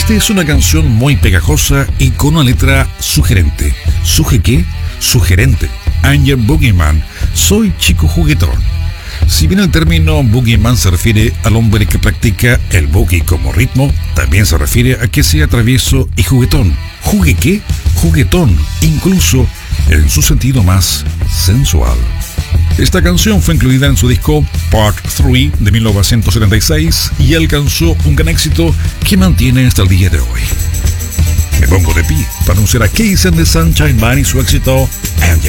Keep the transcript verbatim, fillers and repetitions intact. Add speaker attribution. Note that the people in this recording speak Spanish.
Speaker 1: Esta es una canción muy pegajosa y con una letra sugerente. ¿Suje qué? Sugerente. I'm your boogeyman. Soy chico juguetón. Si bien el término boogeyman se refiere al hombre que practica el boogie como ritmo, también se refiere a que sea travieso y juguetón. ¿Jugue qué? Juguetón, incluso en su sentido más sensual. Esta canción fue incluida en su disco Part tres de mil novecientos setenta y seis y alcanzó un gran éxito que mantiene hasta el día de hoy. Me pongo de pie para anunciar a Keys and the Sunshine Band y su éxito And